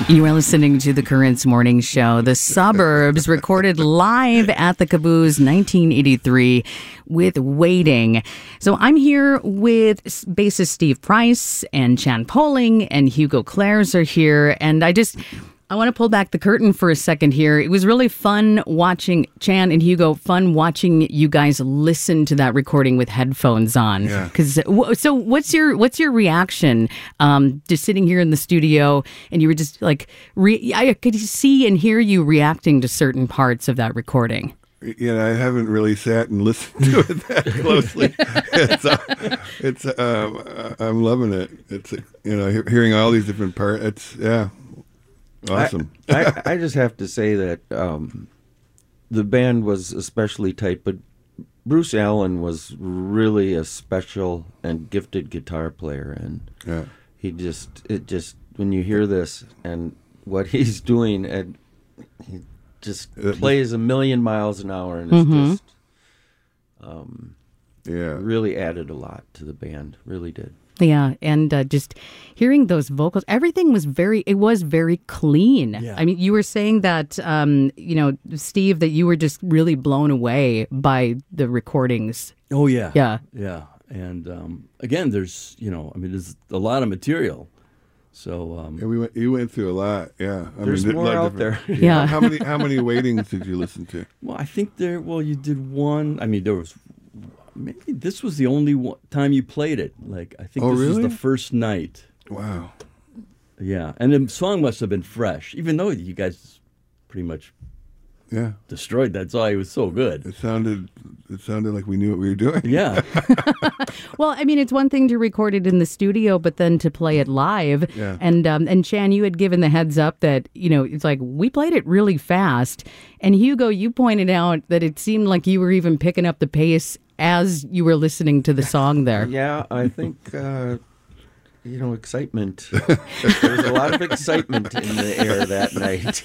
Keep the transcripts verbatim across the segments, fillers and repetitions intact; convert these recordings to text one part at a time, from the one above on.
You are listening to the Currents Morning Show. The Suburbs recorded live at the Caboose nineteen eighty-three with Waiting. So I'm here with bassist Steve Price and Chan Poling, and Hugo Clares are here. And I just... I want to pull back the curtain for a second here. It was really fun watching Chan and Hugo, fun watching you guys listen to that recording with headphones on. Yeah. Because so, what's your what's your reaction? Um, just sitting here in the studio, and you were just like, re- I could see and hear you reacting to certain parts of that recording. You know, I haven't really sat and listened to it that closely. it's, uh, it's um, I'm loving it. It's you know, he- hearing all these different parts. It's yeah. Awesome. I, I, I just have to say that um, the band was especially tight, but Bruce Allen was really a special and gifted guitar player, and Yeah. he just it just when you hear this and what he's doing, and he just Uh, plays a million miles an hour, and it's Mhm. just um, Yeah. really added a lot to the band. Really did. Yeah, and uh, just hearing those vocals, everything was very, it was very clean. Yeah. I mean, you were saying that, um, you know, Steve, that you were just really blown away by the recordings. Oh yeah, Yeah. yeah. And um, again, there's you know, I mean, there's a lot of material. So um, Yeah, we went. You went through a lot. Yeah. I There's mean, a more lot of out there. different- Yeah. How many How many waitings did you listen to? well, I think there. Well, you did one. I mean, there was. Maybe this was the only one time you played it. Like I think Oh, this really? was the first night. Wow. Yeah, and the song must have been fresh, even though you guys pretty much Yeah. destroyed that song. It was so good. It sounded. It sounded like we knew what we were doing. Yeah, Well, I mean, it's one thing to record it in the studio, but then to play it live. Yeah. And um, and Chan, you had given the heads up that, you know, it's like we played it really fast. And Hugo, you pointed out that it seemed like you were even picking up the pace as you were listening to the song there. Yeah, I think, uh, you know, excitement. There was a lot of excitement in the air that night.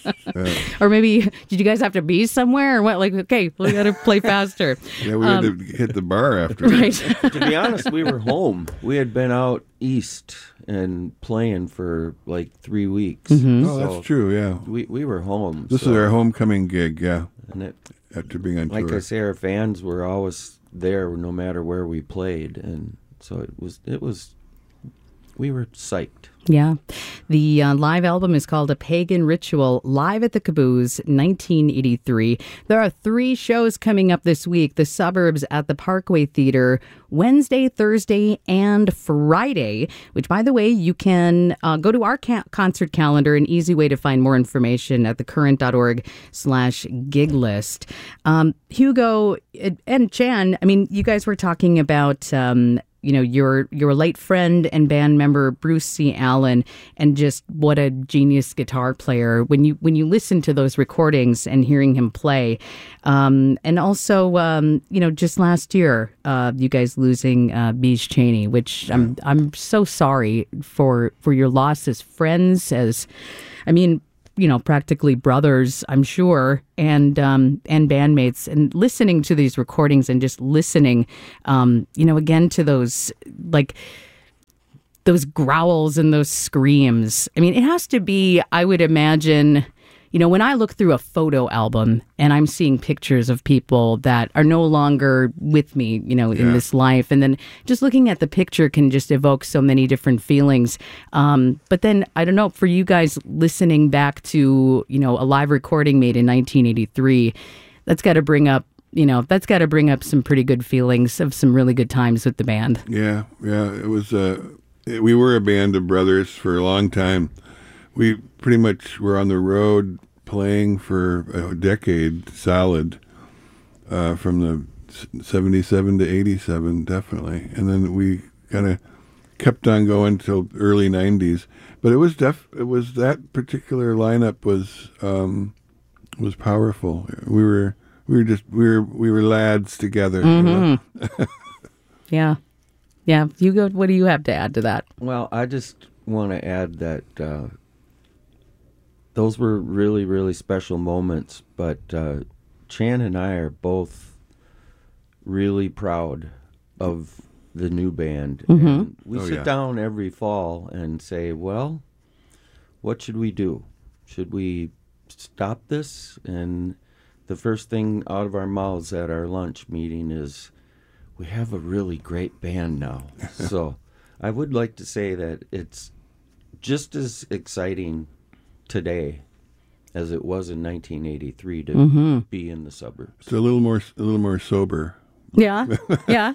Or maybe, did you guys have to be somewhere or what? Like, okay, we got to play faster. Yeah. We had to hit the bar after. Right. To be honest, we were home. We had been out east and playing for like three weeks. Oh, So that's true. Yeah. We, we were home. This so, is our homecoming gig. Yeah. And it, After being on like tour. I say, our fans were always there no matter where we played. And so it was, it was, we were psyched. Yeah. The uh, live album is called A Pagan Ritual, live at the Caboose, nineteen eighty-three. There are three shows coming up this week. The Suburbs at the Parkway Theater, Wednesday, Thursday, and Friday, which, by the way, you can uh, go to our ca- concert calendar, an easy way to find more information at thecurrent.org slash gig list. Um, Hugo and Chan, I mean, you guys were talking about... Um, you know, your your late friend and band member Bruce C. Allen, and just what a genius guitar player. When you when you listen to those recordings and hearing him play, um, and also um, you know, just last year, uh, you guys losing uh, Beej Cheney, which I'm I'm so sorry for for your loss as friends, as I mean. You know, practically brothers, I'm sure, and um, and bandmates, and listening to these recordings and just listening, um, you know, again to those like those growls and those screams. I mean, it has to be, I would imagine, you know, when I look through a photo album and I'm seeing pictures of people that are no longer with me, you know, in Yeah. this life, and then just looking at the picture can just evoke so many different feelings. Um, but then, I don't know, for you guys listening back to, you know, a live recording made in nineteen eighty-three, that's got to bring up, you know, that's got to bring up some pretty good feelings of some really good times with the band. Yeah. Yeah. It was. Uh, it, we were a band of brothers for a long time. We pretty much were on the road playing for a decade solid, uh, from the seventy-seven to eighty-seven, definitely. And then we kind of kept on going till early nineties. But it was def. It was that particular lineup was um, was powerful. We were we were just we were we were lads together. you know? Yeah. Yeah. Hugo, what do you have to add to that? Well, I just want to add that uh, those were really, really special moments. But uh, Chan and I are both really proud of the new band. Mm-hmm. And we Oh, sit yeah. down every fall and say, well, what should we do? Should we stop this? And the first thing out of our mouths at our lunch meeting is, we have a really great band now. So I would like to say that it's just as exciting today as it was in nineteen eighty-three to mm-hmm. be in the suburbs. It's a little more, a little more sober. Yeah, yeah.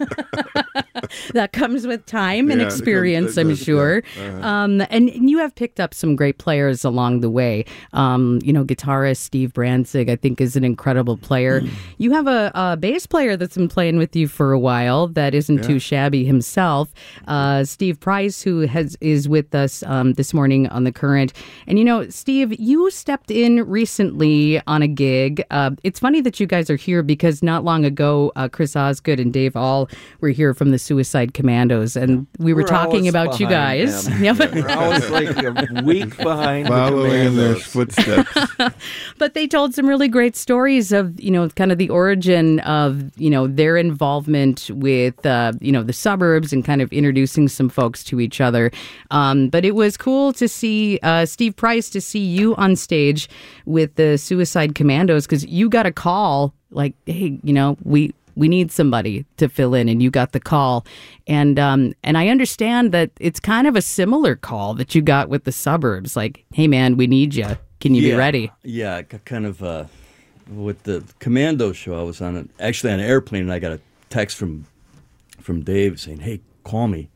That comes with time and Yeah, experience, it I'm does, sure. yeah. Uh-huh. Um, and, and you have picked up some great players along the way. Um, you know, guitarist Steve Branzig, I think, is an incredible player. You have a, a bass player that's been playing with you for a while that isn't Yeah. too shabby himself. Uh, Steve Price, who has is with us um, this morning on The Current. And, you know, Steve, you stepped in recently on a gig. Uh, it's funny that you guys are here because not long ago, uh, Chris Osgood and Dave All were here from the Suicide Commandos, and we were, We're talking always about you behind guys. them. Yep. We're always like a week behind Following the in their Commandos. footsteps. But they told some really great stories of, you know, kind of the origin of, you know, their involvement with, uh, you know, the suburbs and kind of introducing some folks to each other. Um, but it was cool to see uh, Steve Price, to see you on stage with the Suicide Commandos, because you got a call like, hey, you know, we we need somebody to fill in, and you got the call. And um, and I understand that it's kind of a similar call that you got with the suburbs, like, hey, man, we need you. Can you yeah, be ready? Yeah, I got kind of uh, with the Commando show, I was on an, actually on an airplane, and I got a text from from Dave saying, hey, call me.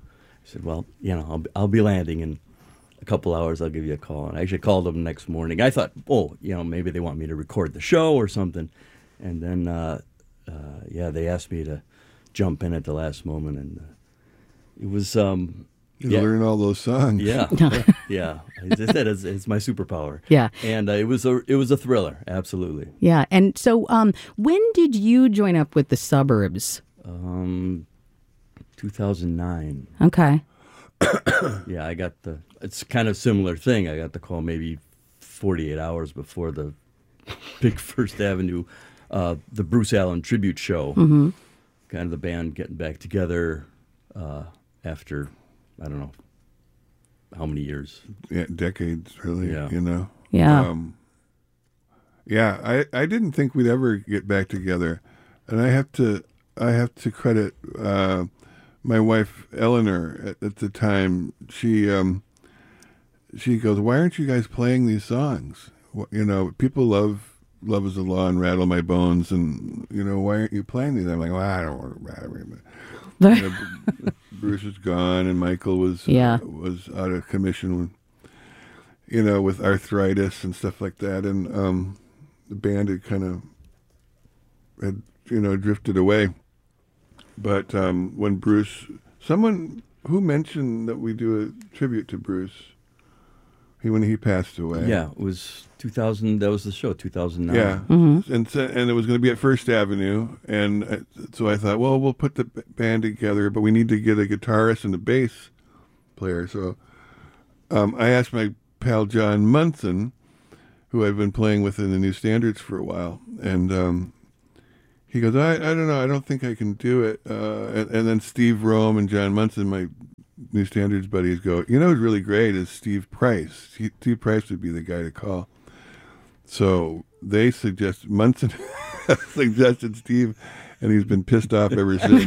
I said, well, you know, I'll, I'll be landing in a couple hours. I'll give you a call. And I actually called them the next morning. I thought, oh, you know, maybe they want me to record the show or something. And then, uh, uh, yeah, they asked me to jump in at the last moment. And uh, it was... Um, You yeah. learn all those songs. Yeah, yeah. That is it's my superpower. Yeah. And uh, it was a it was a thriller, absolutely. Yeah. And so um, when did you join up with the suburbs? Um, two thousand nine. Okay. Yeah, I got the. It's kind of similar thing. I got the call maybe forty-eight hours before the big First Avenue, uh, the Bruce Allen tribute show. Mm-hmm. Kind of the band getting back together uh, after. I don't know how many years. Yeah, decades, really. Yeah. You know. Yeah. Um, yeah, I, I didn't think we'd ever get back together, and I have to I have to credit uh, my wife Eleanor at, at the time. She um, she goes, "Why aren't you guys playing these songs? Wh- You know, people love Love Is the Law and Rattle My Bones, and you know, why aren't you playing these?" I'm like, "Well, I don't want to rattle." You know, Bruce was gone, and Michael was Yeah. uh, was out of commission with, you know, with arthritis and stuff like that, and um, the band had kind of had you know drifted away. But um, when Bruce, someone who mentioned that we do a tribute to Bruce, he when he passed away. Yeah, it was two thousand. That was the show, two thousand nine. Yeah, Mm-hmm. and so, and it was going to be at First Avenue, and uh, so I thought, well, we'll put the b- band together, but we need to get a guitarist and a bass player. So um, I asked my pal John Munson, who I've been playing with in the New Standards for a while, and um, he goes, I, I don't know, I don't think I can do it. Uh, and, and then Steve Rome and John Munson, my New Standards buddies, go, you know what's really great is Steve Price. He, Steve Price would be the guy to call. So they suggest Munson suggested Steve, and he's been pissed off ever since.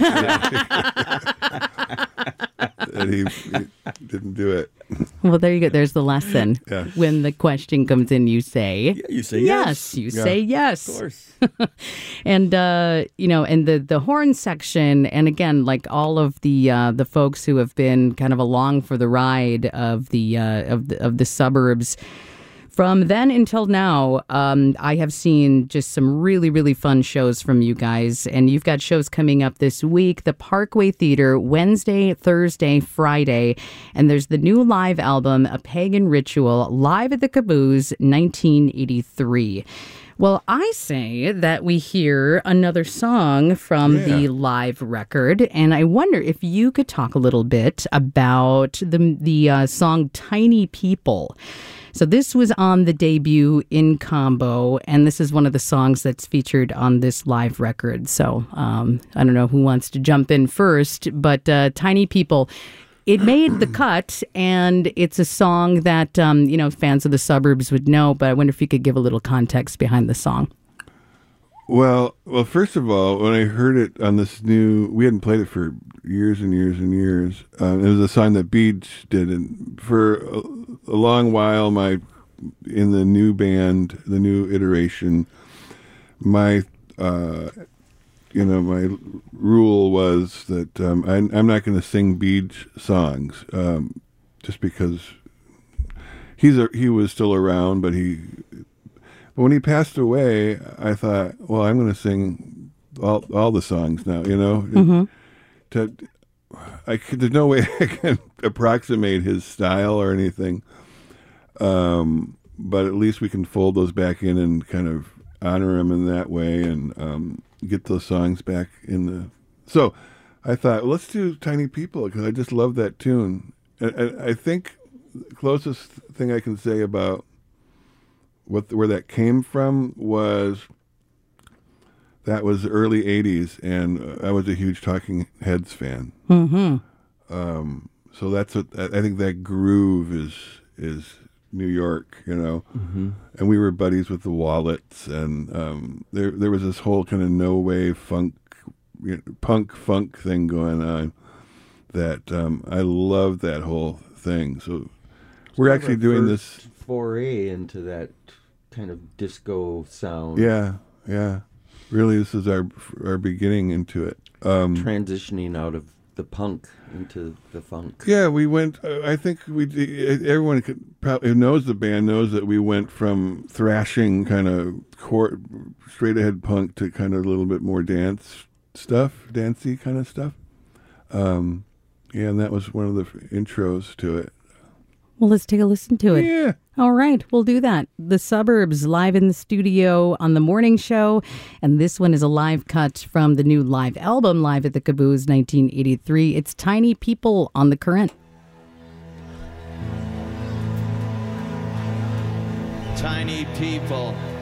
And he, he didn't do it. Well, there you go. There's the lesson. Yeah. When the question comes in, you say, Yeah, you say yes. yes. You Yeah. say yes. Of course. And uh, you know, and the the horn section, and again, like all of the uh, the folks who have been kind of along for the ride of the uh, of the of the suburbs. From then until now, um, I have seen just some really, really fun shows from you guys. And you've got shows coming up this week. The Parkway Theater, Wednesday, Thursday, Friday. And there's the new live album, A Pagan Ritual, live at the Caboose, nineteen eighty-three. Well, I say that we hear another song from Yeah. the live record. And I wonder if you could talk a little bit about the, the uh, song Tiny People. So this was on the debut In Combo, and this is one of the songs that's featured on this live record. So um, I don't know who wants to jump in first, but uh, Tiny People, it made the cut, and it's a song that, um, you know, fans of the Suburbs would know, but I wonder if you could give a little context behind the song. Well, well, first of all, when I heard it on this new, we hadn't played it for years and years and years. Um, it was a song that Beach did, and for a, a long while, my in the new band, the new iteration, my, uh, you know, my rule was that um, I, I'm not going to sing Beach songs, um, just because he's a, he was still around, but he. But when he passed away, I thought, well, I'm going to sing all all the songs now. You know, Mm-hmm. to I could, there's no way I can approximate his style or anything. Um, but at least we can fold those back in and kind of honor him in that way, and um, get those songs back in the. So I thought, well, let's do Tiny People, because I just love that tune. And, and I think the closest thing I can say about what where that came from was that was early eighties, and I was a huge Talking Heads fan. Mm-hmm. Um, so that's what I think, that groove is is New York, you know. Mm-hmm. And we were buddies with the Wallets, and um, there there was this whole kind of no wave funk, you know, punk funk thing going on. That um, I loved that whole thing. So we're actually doing this foray into that kind of disco sound. Yeah, yeah. Really, this is our our beginning into it. Um, Transitioning out of the punk into the funk. yeah, we went. Uh, I think we. Everyone could probably who knows the band knows that we went from thrashing kind of core, straight ahead punk to kind of a little bit more dance stuff, dancey kind of stuff. Um, yeah, and that was one of the intros to it. Well, let's take a listen to it. Yeah. All right, we'll do that. The Suburbs live in the studio on the morning show. And this one is a live cut from the new live album, Live at the Caboose nineteen eighty-three. It's Tiny People on The Current. Tiny people.